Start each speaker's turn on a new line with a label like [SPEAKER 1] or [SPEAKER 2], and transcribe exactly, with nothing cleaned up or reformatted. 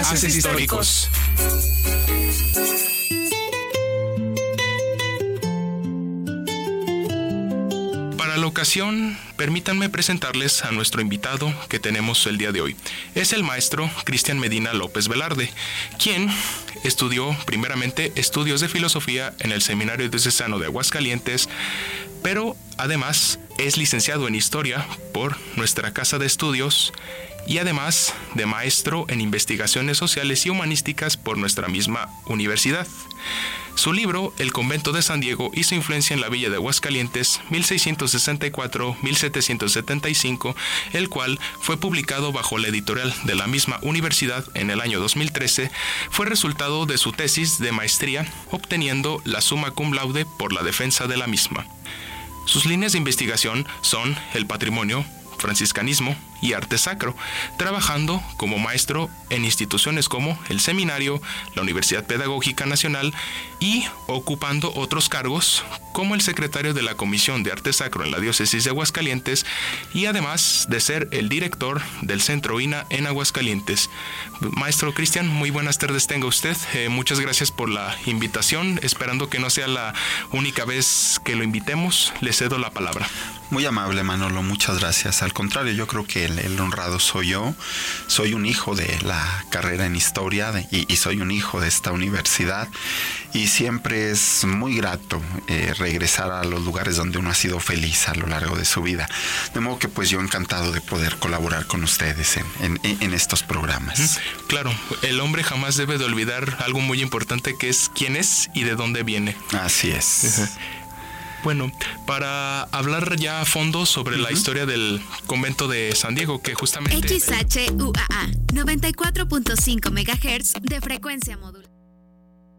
[SPEAKER 1] Haces históricos. Para la ocasión, permítanme presentarles a nuestro invitado que tenemos el día de hoy. Es el maestro Cristian Medina López Velarde, quien estudió primeramente estudios de filosofía en el Seminario Diocesano de Aguascalientes, pero además es licenciado en Historia por nuestra Casa de Estudios y además de maestro en Investigaciones Sociales y Humanísticas por nuestra misma universidad. Su libro, El Convento de San Diego y su influencia en la Villa de Aguascalientes, mil seiscientos sesenta y cuatro a mil setecientos setenta y cinco, el cual fue publicado bajo la editorial de la misma universidad en el año dos mil trece, fue resultado de su tesis de maestría, obteniendo la summa cum laude por la defensa de la misma. Sus líneas de investigación son el patrimonio, franciscanismo y arte sacro, trabajando como maestro en instituciones como el Seminario, la Universidad Pedagógica Nacional y ocupando otros cargos como el secretario de la Comisión de Arte Sacro en la Diócesis de Aguascalientes y además de ser el director del Centro I N A en Aguascalientes. Maestro Cristian, muy buenas tardes tenga usted. Eh, muchas gracias por la invitación, esperando que no sea la única vez que lo invitemos. Le cedo la palabra.
[SPEAKER 2] Muy amable, Manolo, muchas gracias. Al contrario, yo creo que el, el honrado soy yo. Soy un hijo de la carrera en Historia de, y, y soy un hijo de esta universidad. Y siempre es muy grato eh, regresar a los lugares donde uno ha sido feliz a lo largo de su vida. De modo que pues yo encantado de poder colaborar con ustedes en, en, en estos programas.
[SPEAKER 1] Claro, el hombre jamás debe de olvidar algo muy importante, que es quién es y de dónde viene.
[SPEAKER 2] Así es.
[SPEAKER 1] Uh-huh. Bueno, para hablar ya a fondo sobre uh-huh. la historia del convento de San Diego, que justamente...
[SPEAKER 3] X H U A A, noventa y cuatro punto cinco megahertz de frecuencia modulada.